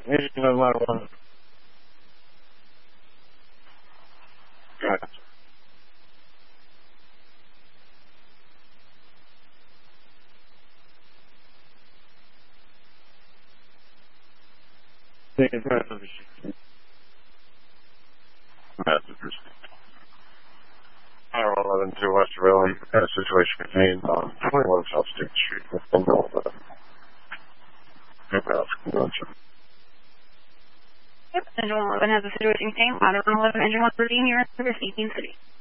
Engine 11 ladder 1. Gotcha. Messages. Iowa 11 to West Valley. Situation contained on 21 South State Street. Yep, Engine 11 has a situation contained. Ladder 11, Engine 1 13 here in Service 18 City.